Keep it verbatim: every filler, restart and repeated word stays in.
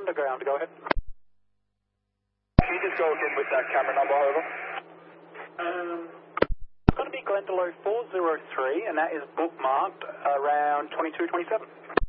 underground, go ahead. Can you just go again with that camera number, over? Um, it's going to be Glendalough four zero three, and that is bookmarked around twenty-two twenty-seven.